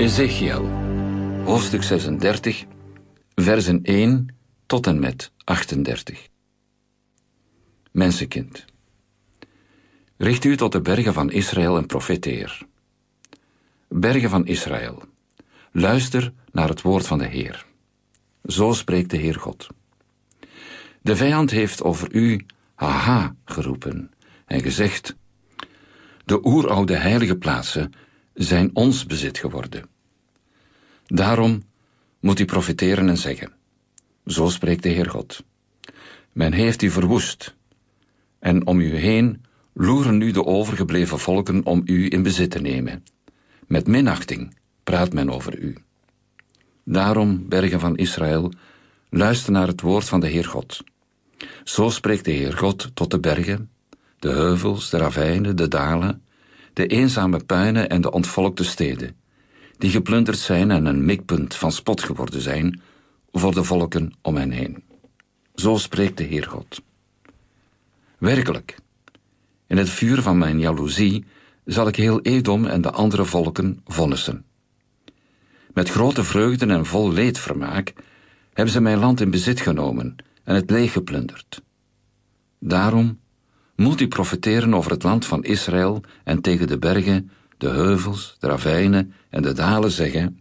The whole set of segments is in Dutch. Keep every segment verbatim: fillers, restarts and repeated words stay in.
Ezechiel, hoofdstuk zesendertig, versen één tot en met achtendertig. Mensenkind, richt u tot de bergen van Israël en profeteer. Bergen van Israël, luister naar het woord van de Heer. Zo spreekt de Heer God. De vijand heeft over u haha geroepen en gezegd: de oeroude heilige plaatsen zijn ons bezit geworden. Daarom moet u profeteren en zeggen: zo spreekt de Heer God. Men heeft u verwoest, en om u heen loeren nu de overgebleven volken om u in bezit te nemen. Met minachting praat men over u. Daarom, bergen van Israël, luister naar het woord van de Heer God. Zo spreekt de Heer God tot de bergen, de heuvels, de ravijnen, de dalen, de eenzame puinen en de ontvolkte steden, die geplunderd zijn en een mikpunt van spot geworden zijn voor de volken om hen heen. Zo spreekt de Heer God. Werkelijk, in het vuur van mijn jaloezie zal ik heel Edom en de andere volken vonnissen. Met grote vreugden en vol leedvermaak hebben ze mijn land in bezit genomen en het leeggeplunderd. Daarom moet u profeteren over het land van Israël en tegen de bergen, de heuvels, de ravijnen en de dalen zeggen: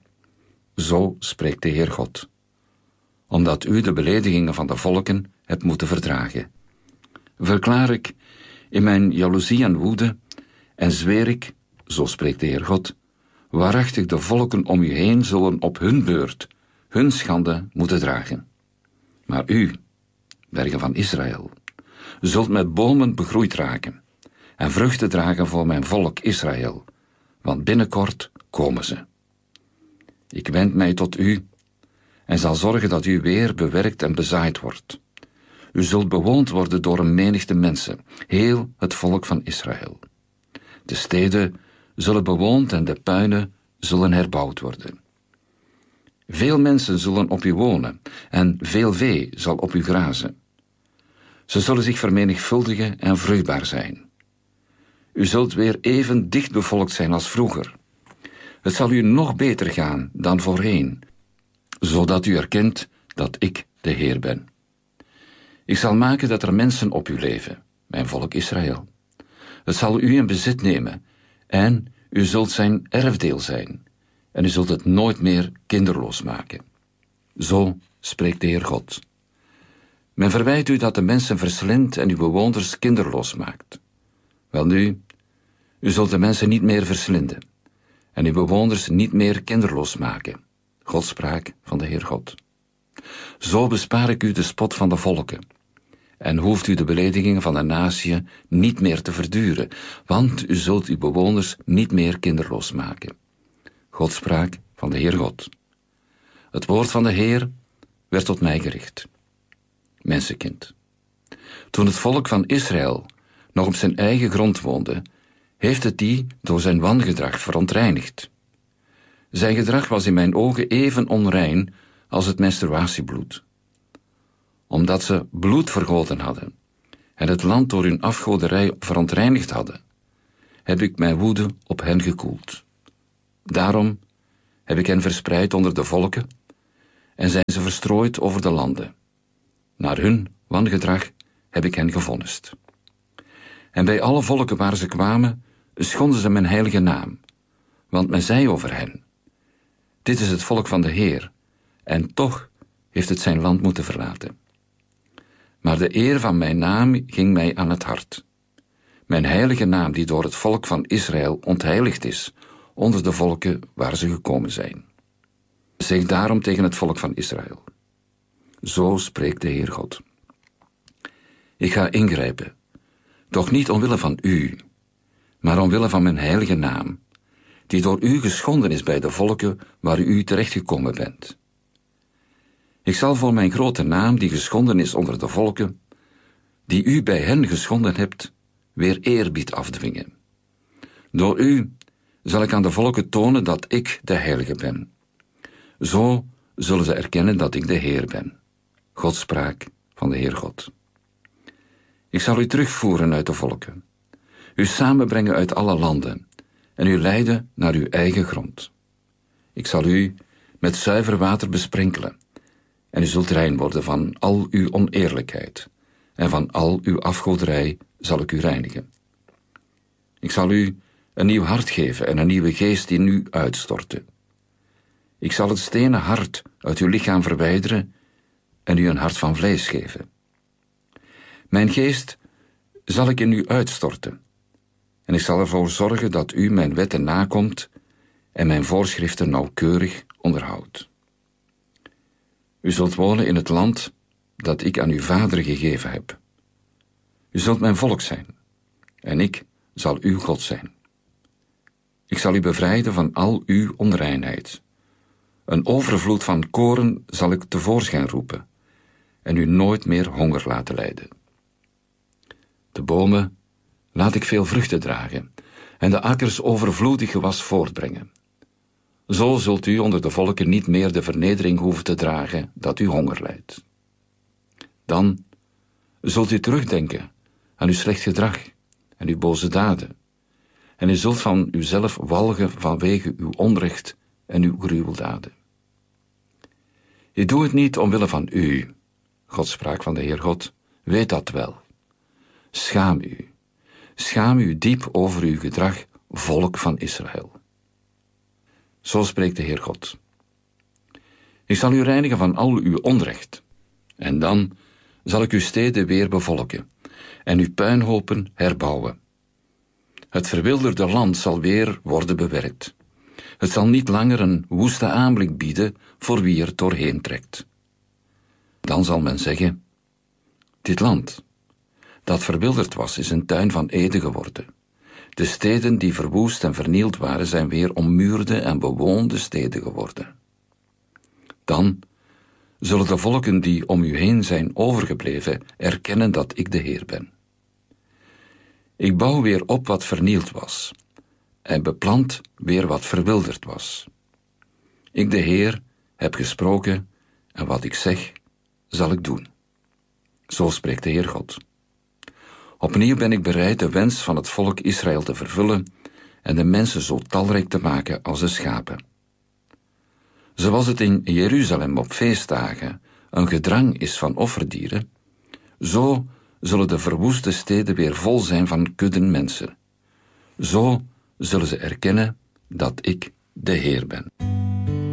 zo spreekt de Heer God. Omdat u de beledigingen van de volken hebt moeten verdragen, verklaar ik in mijn jaloezie en woede en zweer ik, zo spreekt de Heer God, waarachtig de volken om u heen zullen op hun beurt hun schande moeten dragen. Maar u, bergen van Israël, zult met bomen begroeid raken en vruchten dragen voor mijn volk Israël, want binnenkort komen ze. Ik wend mij tot u en zal zorgen dat u weer bewerkt en bezaaid wordt. U zult bewoond worden door een menigte mensen, heel het volk van Israël. De steden zullen bewoond en de puinen zullen herbouwd worden. Veel mensen zullen op u wonen en veel vee zal op u grazen. Ze zullen zich vermenigvuldigen en vruchtbaar zijn. U zult weer even dicht bevolkt zijn als vroeger. Het zal u nog beter gaan dan voorheen, zodat u erkent dat ik de Heer ben. Ik zal maken dat er mensen op u leven, mijn volk Israël. Het zal u in bezit nemen en u zult zijn erfdeel zijn en u zult het nooit meer kinderloos maken. Zo spreekt de Heer God. Men verwijt u dat de mensen verslindt en uw bewoners kinderloos maakt. Welnu, u zult de mensen niet meer verslinden en uw bewoners niet meer kinderloos maken. Godspraak van de Heer God. Zo bespaar ik u de spot van de volken en hoeft u de beledigingen van de natie niet meer te verduren, want u zult uw bewoners niet meer kinderloos maken. Godspraak van de Heer God. Het woord van de Heer werd tot mij gericht. Mensenkind, toen het volk van Israël nog op zijn eigen grond woonde, heeft het die door zijn wangedrag verontreinigd. Zijn gedrag was in mijn ogen even onrein als het menstruatiebloed. Omdat ze bloed vergoten hadden en het land door hun afgoderij verontreinigd hadden, heb ik mijn woede op hen gekoeld. Daarom heb ik hen verspreid onder de volken en zijn ze verstrooid over de landen. Naar hun wangedrag heb ik hen gevonnist. En bij alle volken waar ze kwamen, schonden ze mijn heilige naam, want men zei over hen: dit is het volk van de Heer, en toch heeft het zijn land moeten verlaten. Maar de eer van mijn naam ging mij aan het hart. Mijn heilige naam die door het volk van Israël ontheiligd is, onder de volken waar ze gekomen zijn. Zeg daarom tegen het volk van Israël: zo spreekt de Heer God. Ik ga ingrijpen, doch niet omwille van u, maar omwille van mijn heilige naam, die door u geschonden is bij de volken waar u terechtgekomen bent. Ik zal voor mijn grote naam, die geschonden is onder de volken, die u bij hen geschonden hebt, weer eerbied afdwingen. Door u zal ik aan de volken tonen dat ik de heilige ben. Zo zullen ze erkennen dat ik de Heer ben. Godspraak van de Heer God. Ik zal u terugvoeren uit de volken, u samenbrengen uit alle landen en u leiden naar uw eigen grond. Ik zal u met zuiver water besprenkelen, en u zult rein worden van al uw oneerlijkheid, en van al uw afgoderij zal ik u reinigen. Ik zal u een nieuw hart geven en een nieuwe geest in u uitstorten. Ik zal het stenen hart uit uw lichaam verwijderen en u een hart van vlees geven. Mijn geest zal ik in u uitstorten, en ik zal ervoor zorgen dat u mijn wetten nakomt en mijn voorschriften nauwkeurig onderhoudt. U zult wonen in het land dat ik aan uw vader gegeven heb. U zult mijn volk zijn, en ik zal uw God zijn. Ik zal u bevrijden van al uw onreinheid. Een overvloed van koren zal ik tevoorschijn roepen, en u nooit meer honger laten lijden. De bomen laat ik veel vruchten dragen, en de akkers overvloedig gewas voortbrengen. Zo zult u onder de volken niet meer de vernedering hoeven te dragen dat u honger lijdt. Dan zult u terugdenken aan uw slecht gedrag en uw boze daden, en u zult van uzelf walgen vanwege uw onrecht en uw gruweldaden. Ik doe het niet omwille van u, God sprak van de Heer God, weet dat wel. Schaam u, schaam u diep over uw gedrag, volk van Israël. Zo spreekt de Heer God. Ik zal u reinigen van al uw onrecht, en dan zal ik uw steden weer bevolken en uw puinhopen herbouwen. Het verwilderde land zal weer worden bewerkt. Het zal niet langer een woeste aanblik bieden voor wie er doorheen trekt. Dan zal men zeggen, dit land, dat verwilderd was, is een tuin van Eden geworden. De steden die verwoest en vernield waren, zijn weer ommuurde en bewoonde steden geworden. Dan zullen de volken die om u heen zijn overgebleven erkennen dat ik de Heer ben. Ik bouw weer op wat vernield was en beplant weer wat verwilderd was. Ik, de Heer, heb gesproken en wat ik zeg, zal ik doen. Zo spreekt de Heer God. Opnieuw ben ik bereid de wens van het volk Israël te vervullen en de mensen zo talrijk te maken als de schapen. Zoals het in Jeruzalem op feestdagen een gedrang is van offerdieren, zo zullen de verwoeste steden weer vol zijn van kudden mensen. Zo zullen ze erkennen dat ik de Heer ben.